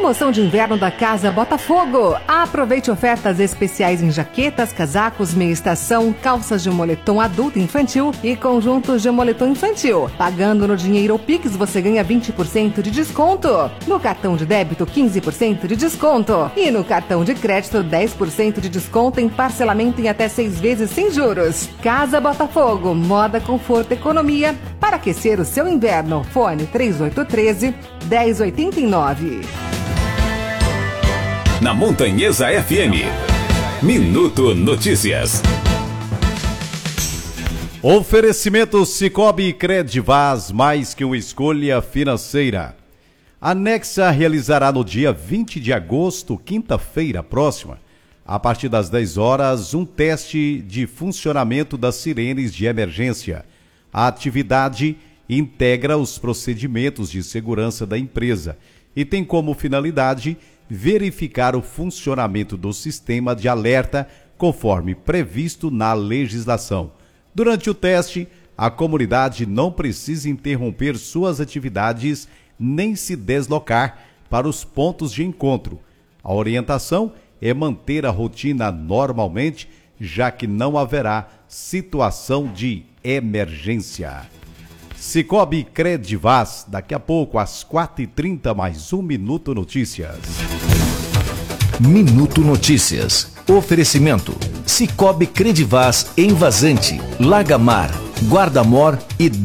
Promoção de inverno da Casa Botafogo. Aproveite ofertas especiais em jaquetas, casacos, meia estação, calças de moletom adulto e infantil e conjuntos de moletom infantil. Pagando no dinheiro ou Pix, você ganha 20% de desconto. No cartão de débito, 15% de desconto. E no cartão de crédito, 10% de desconto em parcelamento em até 6 vezes sem juros. Casa Botafogo, moda, conforto, economia. Para aquecer o seu inverno, fone 3813-1089. Na Montanhesa FM, Minuto Notícias. Oferecimento Cicobi e Credivaz, mais que uma escolha financeira. A Nexa realizará no dia 20 de agosto, quinta-feira próxima, a partir das 10 horas, um teste de funcionamento das sirenes de emergência. A atividade integra os procedimentos de segurança da empresa e tem como finalidade verificar o funcionamento do sistema de alerta conforme previsto na legislação. Durante o teste, a comunidade não precisa interromper suas atividades nem se deslocar para os pontos de encontro. A orientação é manter a rotina normalmente, já que não haverá situação de emergência. Cicobi Credivaz, daqui a pouco às 4h30, mais um Minuto Notícias. Minuto Notícias. Oferecimento. Cicobi Credivaz em Vazante, Lagamar, Guarda-Mor e